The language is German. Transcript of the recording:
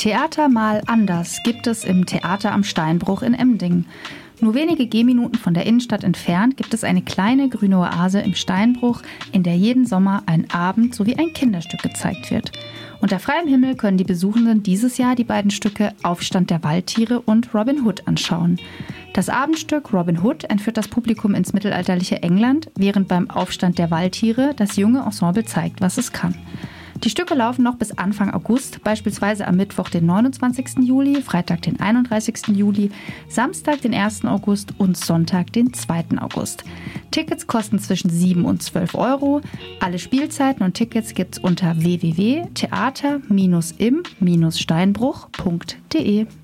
Theater mal anders gibt es im Theater am Steinbruch in Emding. Nur wenige Gehminuten von der Innenstadt entfernt gibt es eine kleine grüne Oase im Steinbruch, in der jeden Sommer ein Abend sowie ein Kinderstück gezeigt wird. Unter freiem Himmel können die Besuchenden dieses Jahr die beiden Stücke Aufstand der Waldtiere und Robin Hood anschauen. Das Abendstück Robin Hood entführt das Publikum ins mittelalterliche England, während beim Aufstand der Waldtiere das junge Ensemble zeigt, was es kann. Die Stücke laufen noch bis Anfang August, beispielsweise am Mittwoch, den 29. Juli, Freitag, den 31. Juli, Samstag, den 1. August und Sonntag, den 2. August. Tickets kosten zwischen 7 und 12 Euro. Alle Spielzeiten und Tickets gibt's unter www.theater-im-steinbruch.de.